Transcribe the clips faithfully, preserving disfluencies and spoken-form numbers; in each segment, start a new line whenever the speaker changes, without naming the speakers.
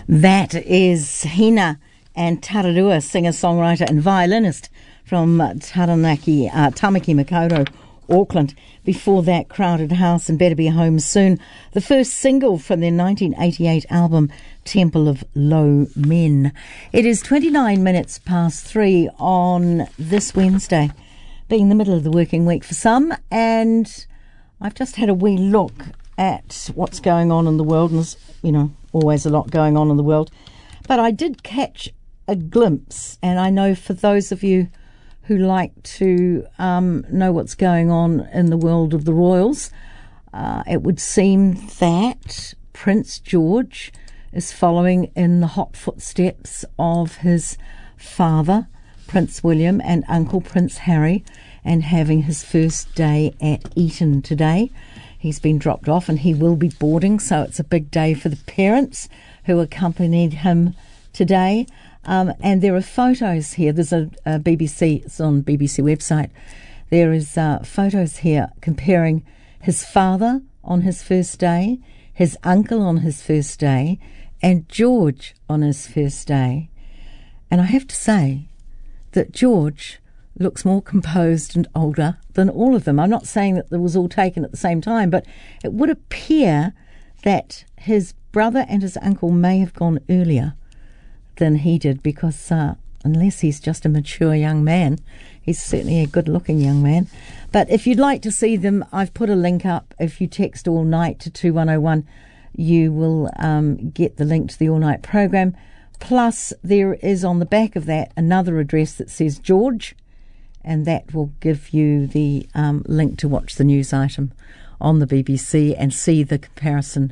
That is Hina and Tararua, singer-songwriter and violinist from Taranaki, uh, Tamaki Makaurau, Auckland. Before that, Crowded House and Better Be Home Soon, the first single from their nineteen eighty-eight album, Temple of Low Men. It is twenty-nine minutes past three on this Wednesday, being the middle of the working week for some, and I've just had a wee look at what's going on in the world, and there's, you know, always a lot going on in the world. But I did catch a glimpse, and I know for those of you who like to um, know what's going on in the world of the royals, uh, it would seem that Prince George is following in the hot footsteps of his father, Prince William, and Uncle Prince Harry, and having his first day at Eton today. He's been dropped off and he will be boarding, so it's a big day for the parents who accompanied him today. Um, and there are photos here. There's a, a B B C, it's on B B C website. There is uh, photos here comparing his father on his first day, his uncle on his first day, and George on his first day. And I have to say that George looks more composed and older than all of them. I'm not saying that it was all taken at the same time, but it would appear that his brother and his uncle may have gone earlier than he did, because uh, unless he's just a mature young man, he's certainly a good-looking young man. But if you'd like to see them, I've put a link up. If you text All Night to two one oh one, you will um, get the link to the All Night program. Plus, there is on the back of that another address that says George, and that will give you the um, link to watch the news item on the B B C and see the comparison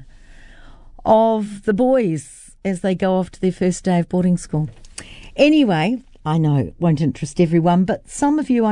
of the boys as they go off to their first day of boarding school. Anyway, I know it won't interest everyone, but some of you I